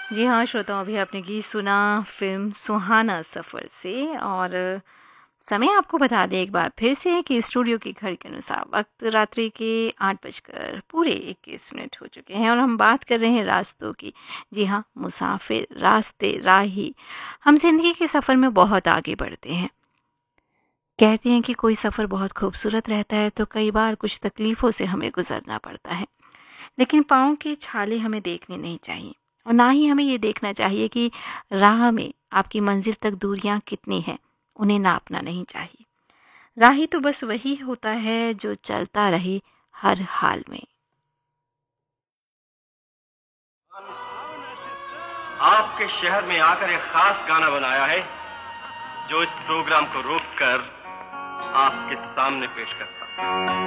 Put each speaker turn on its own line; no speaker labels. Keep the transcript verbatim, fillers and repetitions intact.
जी हाँ, श्रोताओं, अभी आपने गीत सुना फ़िल्म सुहाना सफ़र से। और समय आपको बता दें एक बार फिर से कि स्टूडियो की घड़ी के अनुसार वक्त रात्रि के आठ बजकर पूरे इक्कीस मिनट हो चुके हैं और हम बात कर रहे हैं रास्तों की। जी हाँ, मुसाफिर, रास्ते, राही हम ज़िंदगी के सफ़र में बहुत आगे बढ़ते हैं। कहते हैं कि कोई सफ़र बहुत खूबसूरत रहता है तो कई बार कुछ तकलीफ़ों से हमें गुजरना पड़ता है, लेकिन पाँव के छाले हमें देखने नहीं चाहिए और ना ही हमें ये देखना चाहिए कि राह में आपकी मंजिल तक दूरियां कितनी हैं, उन्हें नापना नहीं चाहिए। राही तो बस वही होता है जो चलता रहे हर हाल में।
आपके शहर में आकर एक खास गाना बनाया है जो इस प्रोग्राम को रोककर आपके सामने पेश करता हूं।